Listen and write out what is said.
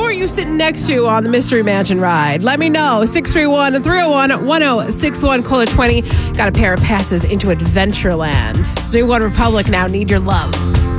are you sitting next to on the Mystery Mansion ride? Let me know. 631-301-1061, caller 20. Got a pair of passes into Adventureland. It's New One Republic now. Need Your Love.